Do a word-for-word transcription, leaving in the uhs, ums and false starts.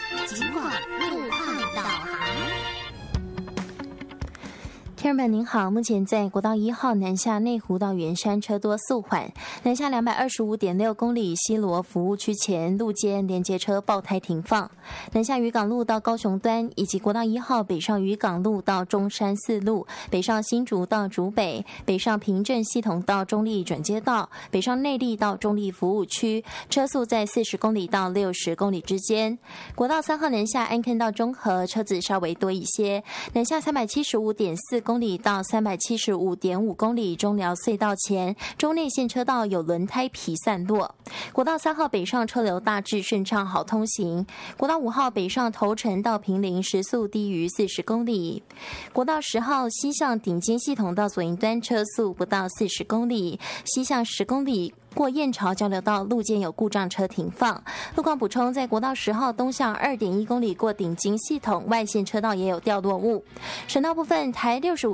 尽管路况导航。 听众朋友您好，目前在国道一号南下内湖到圆山车多速缓，南下两百二十五点六公里西螺服务区前路肩连接车爆胎停放，南下渔港路到高雄端，以及国道一号北上渔港路到中山四路，北上新竹到竹北，北上平镇系统到中立转接道，北上内壢到中立服务区，车速在四十公里到六十公里之间。国道三号南下安坑到中和，车子稍微多一些，南下三百七十五点四公里到三百七十五点五公里，中寮隧道前中内线车道有轮胎皮散落。国道三号北上车流大致顺畅，好通行。国道五号北上头城到坪林时速低于四十公里。国道十号西向顶尖系统到左营端车速不到四十公里，西向十公里。过燕巢交流道路肩有故障车停放。路况补充，在国道十号东向 二点一公里过顶金系统外线车道也有掉落物。省道部分，台六十五